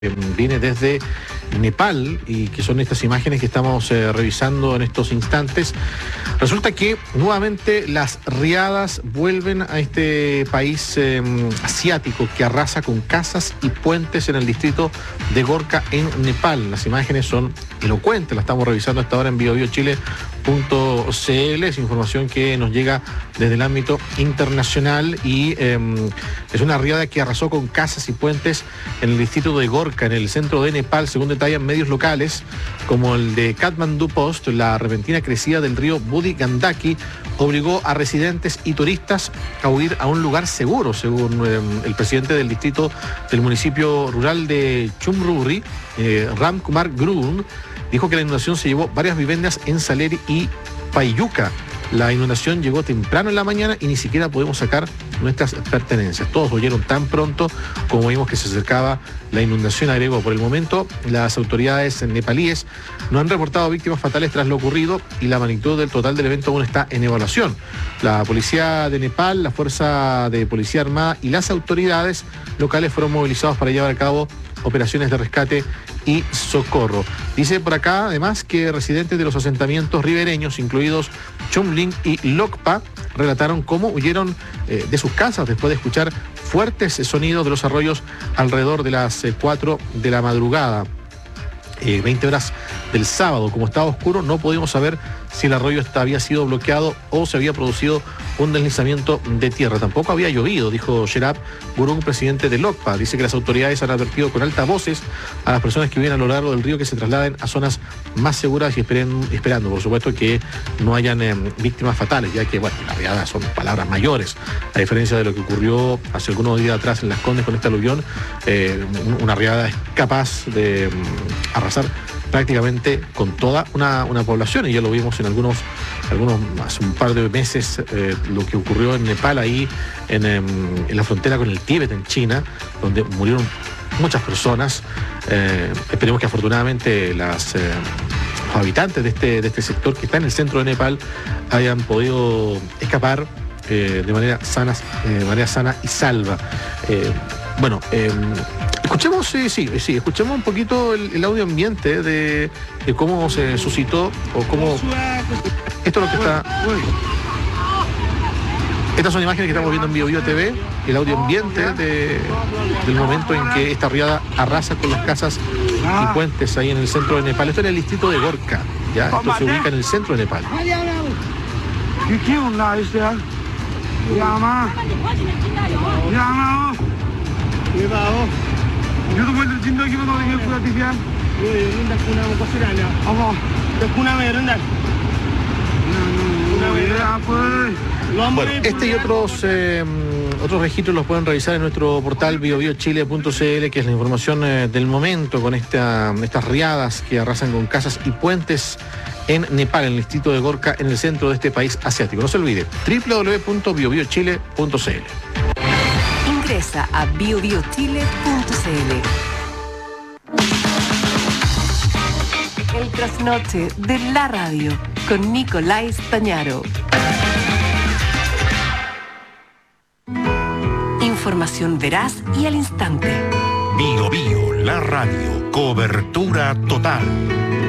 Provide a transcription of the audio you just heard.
Viene desde Nepal y que son estas imágenes que estamos revisando en estos instantes. Resulta que nuevamente las riadas vuelven a este país asiático que arrasa con casas y puentes en el distrito de Gorkha en Nepal. Las imágenes son elocuentes, las estamos revisando hasta ahora en biobiochile.cl. Es información que nos llega desde el ámbito internacional y es una riada que arrasó con casas y puentes en el distrito de Gorkha, en el centro de Nepal, según detallan medios locales como el de Kathmandu Post. La repentina crecida del río Budi Gandaki obligó a residentes y turistas a huir a un lugar seguro, según el presidente del distrito del municipio rural de Chumruri, Ram Kumar Grun, dijo que la inundación se llevó varias viviendas en Saleri y Payuca. La inundación llegó temprano en la mañana y ni siquiera pudimos sacar nuestras pertenencias. Todos huyeron tan pronto como vimos que se acercaba la inundación, agregó. Por el momento, las autoridades nepalíes no han reportado víctimas fatales tras lo ocurrido y la magnitud del total del evento aún está en evaluación. La policía de Nepal, la Fuerza de Policía Armada y las autoridades locales fueron movilizados para llevar a cabo operaciones de rescate y socorro. Dice por acá, además, que residentes de los asentamientos ribereños, incluidos Chumling y Lokpa, relataron cómo huyeron de sus casas después de escuchar fuertes sonidos de los arroyos alrededor de las 4 de la madrugada. 20 horas del sábado. Como estaba oscuro, no podíamos saber si el arroyo había sido bloqueado o se había producido un deslizamiento de tierra. Tampoco había llovido, dijo Sherab Gurung, presidente de Lokpa. Dice que las autoridades han advertido con altas voces a las personas que viven a lo largo del río que se trasladen a zonas más seguras y esperando, por supuesto, que no hayan víctimas fatales, ya que, bueno, las riadas son palabras mayores, a diferencia de lo que ocurrió hace algunos días atrás en Las Condes con este aluvión. Una riada es capaz de arrasar prácticamente con toda una población, y ya lo vimos en algunos hace un par de meses, lo que ocurrió en Nepal, ahí en la frontera con el Tíbet, en China, donde murieron muchas personas. Esperemos que afortunadamente los habitantes de este sector que está en el centro de Nepal hayan podido escapar de manera sana y salva. Escuchemos, escuchemos un poquito el audio ambiente de cómo se suscitó o cómo... Esto es lo que está... Estas son imágenes que estamos viendo en BioBio TV, el audio ambiente del momento en que esta riada arrasa con las casas y puentes ahí en el centro de Nepal. Esto es el distrito de Gorkha, ¿ya? Esto se ubica en el centro de Nepal. Bueno, este y otros registros los pueden revisar en nuestro portal biobiochile.cl, que es la información del momento con estas riadas que arrasan con casas y puentes en Nepal, en el distrito de Gorkha, en el centro de este país asiático. No se olvide, www.biobiochile.cl. Ingresa a biobiochile.cl. El trasnoche de la radio con Nicolás Stañaro. Información veraz y al instante. BioBio, la radio, cobertura total.